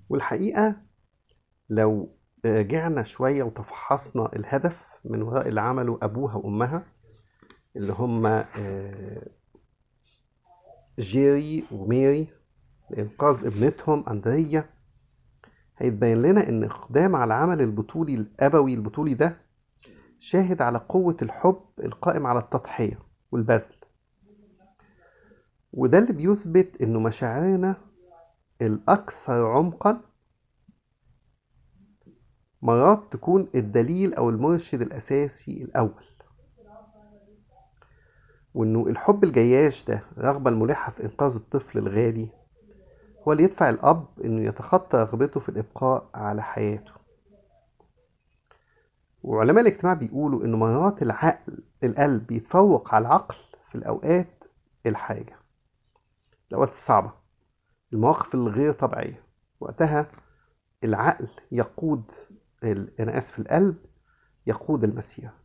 والحقيقة لو رجعنا شوية وتفحصنا الهدف من وراء اللي عمله أبوها وأمها، اللي هم جيري وميري، لإنقاذ ابنتهم أندريا، هيتبين لنا إن إقدام على العمل البطولي الأبوي البطولي ده شاهد على قوة الحب القائم على التضحية والبذل. وده اللي بيثبت إنه مشاعرنا الأكثر عمقا مرات تكون الدليل أو المرشد الأساسي الأول، وإنه الحب الجياش ده، الرغبة الملحة في إنقاذ الطفل الغالي، هو اللي يدفع الأب إنه يتخطى رغبته في الإبقاء على حياته. وعلماء الاجتماع بيقولوا إنه مرات القلب يتفوق على العقل في الأوقات الحاجة، الأوقات الصعبة، المواقف الغير طبيعية. وقتها العقل يقود أنا آسف، القلب يقود المسيرة.